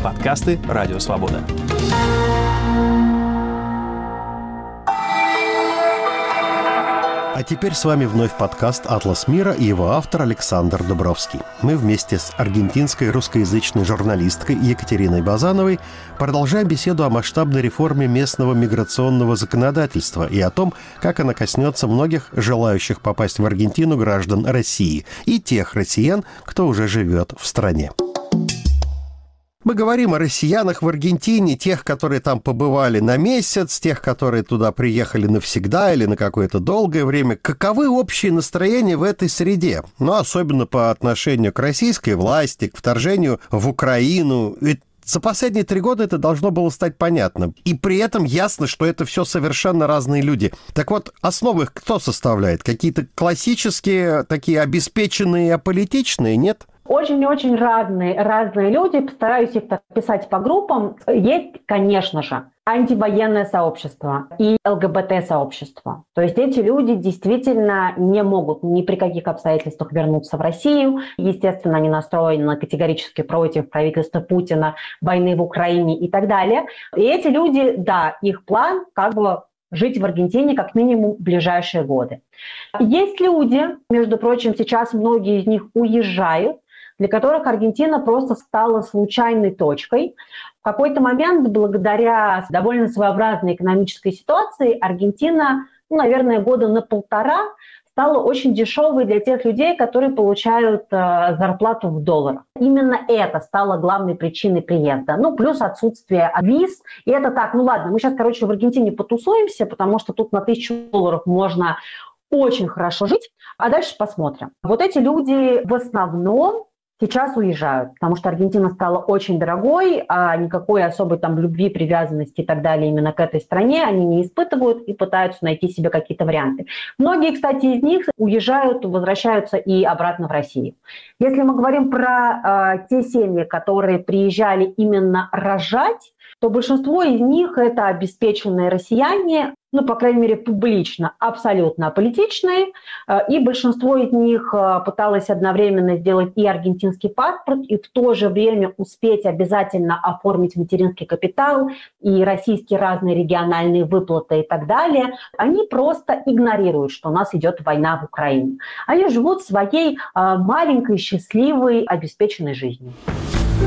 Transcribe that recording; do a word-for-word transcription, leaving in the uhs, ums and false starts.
Подкасты «Радио Свобода». А теперь с вами вновь подкаст «Атлас мира» и его автор Александр Дубровский. Мы вместе с аргентинской русскоязычной журналисткой Екатериной Базановой продолжаем беседу о масштабной реформе местного миграционного законодательства и о том, как она коснется многих желающих попасть в Аргентину граждан России и тех россиян, кто уже живет в стране. Мы говорим о россиянах в Аргентине, тех, которые там побывали на месяц, тех, которые туда приехали навсегда или на какое-то долгое время. Каковы общие настроения в этой среде? Ну, особенно по отношению к российской власти, к вторжению в Украину. Ведь за последние три года это должно было стать понятно. И при этом ясно, что это все совершенно разные люди. Так вот, основу их кто составляет? Какие-то классические, такие обеспеченные, аполитичные, нет? Очень-очень разные, разные люди, постараюсь их так писать по группам. Есть, конечно же, антивоенное сообщество и ЛГБТ-сообщество. То есть эти люди действительно не могут ни при каких обстоятельствах вернуться в Россию. Естественно, они настроены категорически против правительства Путина, войны в Украине и так далее. И эти люди, да, их план как бы жить в Аргентине как минимум в ближайшие годы. Есть люди, между прочим, сейчас многие из них уезжают, для которых Аргентина просто стала случайной точкой. В какой-то момент, благодаря довольно своеобразной экономической ситуации, Аргентина, ну, наверное, года на полтора стала очень дешевой для тех людей, которые получают э, зарплату в долларах. Именно это стало главной причиной приезда. Ну, плюс отсутствие виз. И это так, ну ладно, мы сейчас, короче, в Аргентине потусуемся, потому что тут на тысячу долларов можно очень хорошо жить, а дальше посмотрим. Вот эти люди в основном сейчас уезжают, потому что Аргентина стала очень дорогой, а никакой особой там любви, привязанности и так далее именно к этой стране они не испытывают и пытаются найти себе какие-то варианты. Многие, кстати, из них уезжают, возвращаются и обратно в Россию. Если мы говорим про э, те семьи, которые приезжали именно рожать, то большинство из них это обеспеченные россияне, ну, по крайней мере, публично, абсолютно аполитичные, и большинство из них пыталось одновременно сделать и аргентинский паспорт, и в то же время успеть обязательно оформить материнский капитал, и российские разные региональные выплаты и так далее. Они просто игнорируют, что у нас идет война в Украине. Они живут своей маленькой, счастливой, обеспеченной жизнью.